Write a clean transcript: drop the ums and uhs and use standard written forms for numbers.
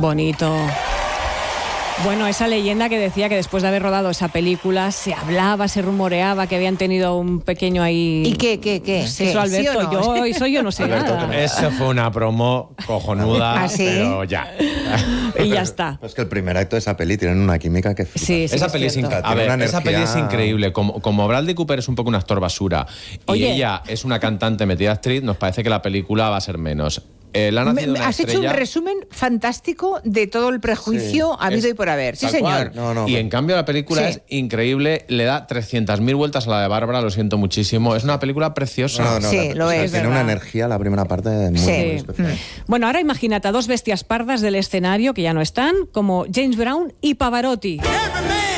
Bonito. Bueno, esa leyenda que decía que después de haber rodado esa película se hablaba, se rumoreaba que habían tenido un pequeño ahí... ¿Y qué? Eso, Alberto, ¿Sí o no? yo no sé nada. Eso fue una promo cojonuda, ¿Ah, sí? pero ya. Y ya está. Es que el primer acto de esa peli tienen una química que flipas. Sí, Esa peli es cierto. Tiene una esa peli es energía- increíble. Como Bradley Cooper es un poco un actor basura y Oye. ella es una cantante metida actriz, nos parece que la película va a ser menos. Le ha nacido una Has hecho estrella, un resumen fantástico de todo el prejuicio habido y por haber. Sí, tal señor. cual. No, y en cambio la película Sí. es increíble, le da 300.000 vueltas a la de Bárbara, lo siento muchísimo. Es una película preciosa. Sí, lo es, Tiene ¿verdad? una energía la primera parte muy, Sí. muy especial. Bueno, ahora imagínate a dos bestias pardas del escenario que ya no están, como James Brown y Pavarotti.